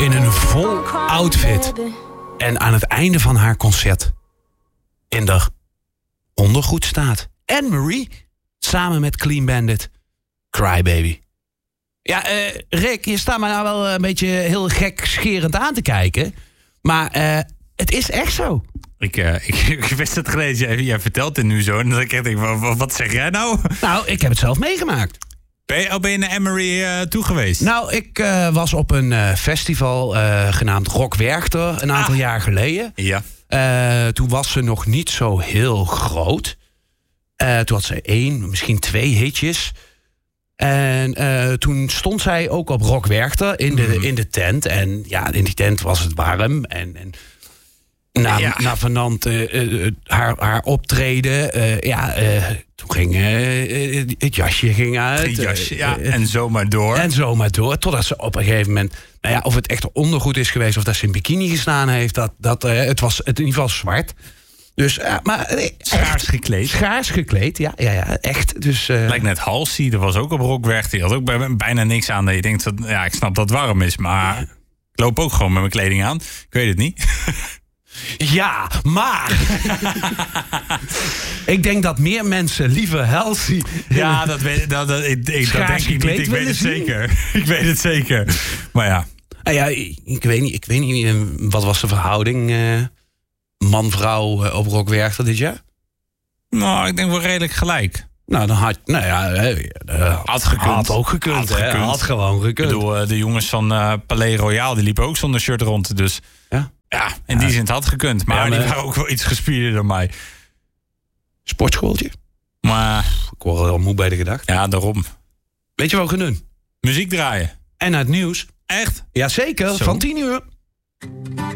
in een vol outfit. En aan het einde van haar concert in de ondergoed staat Anne-Marie samen met Clean Bandit, Cry Baby. Ja, Rick, je staat mij nou wel een beetje heel gek scherend aan te kijken. Maar het is echt zo. Ik wist het gelezen. Jij vertelt het nu zo. En dan denk ik, wat zeg jij nou? Nou, ik heb het zelf meegemaakt. Ben je naar Anne-Marie toe geweest? Nou, ik was op een festival genaamd Rock Werchter een aantal jaar geleden. Ja. Toen was ze nog niet zo heel groot. Toen had ze 1, misschien 2 hitjes. En toen stond zij ook op Rock Werchter in de tent. En ja, in die tent was het warm. En na Vanant haar optreden, toen ging het jasje ging uit. En zomaar door. En zomaar door, totdat ze op een gegeven moment... Nou ja, of het echt ondergoed is geweest of dat ze in bikini gestaan heeft... het was in ieder geval zwart. Dus, maar schaars gekleed. Schaars gekleed, ja, echt. Dus, lijkt net Halsey, dat was ook op Rockwerk. Die had ook bijna niks aan. Dat je denkt, ik snap dat het warm is, maar ik loop ook gewoon met mijn kleding aan. Ik weet het niet. Ja, maar... ik denk dat meer mensen liever Halsey... Ja, dat denk ik niet. Ik weet het zeker. Ik weet het zeker. Maar ja. Ja, ik weet niet wat was de verhouding... man-vrouw op Rock Werchter dit jaar? Nou, ik denk wel redelijk gelijk. Nou, dan had gekund. Had ook gekund. Had gewoon gekund. Ik bedoel, de jongens van Palais Royal, die liepen ook zonder shirt rond. Dus ja, in die zin had gekund. Maar die waren ook wel iets gespierder dan mij. Sportschooltje. Maar ik word al moe bij de gedachte. Ja, daarom. Weet je wat we gaan doen? Muziek draaien. En uit het nieuws. Echt? Jazeker, van 10 uur.